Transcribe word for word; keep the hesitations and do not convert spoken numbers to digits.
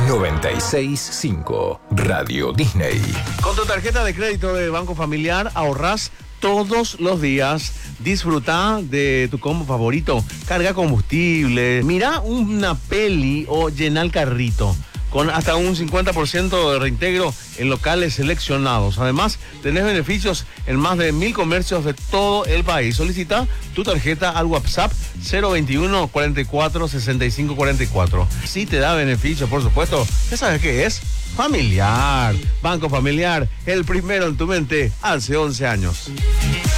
noventa y seis punto cinco Radio Disney. Con tu tarjeta de crédito de Banco Familiar ahorrás todos los días. Disfruta de tu combo favorito. Carga combustible, mira una peli o llena el carrito. Con hasta un cincuenta por ciento de reintegro en locales seleccionados. Además, tenés beneficios en más de mil comercios de todo el país. Solicita tu tarjeta al WhatsApp cero veintiuno, cuarenta y cuatro, sesenta y cinco cuarenta y cuatro. Si te da beneficio, por supuesto, ¿ya sabes qué es? Familiar. Banco Familiar, el primero en tu mente hace once años.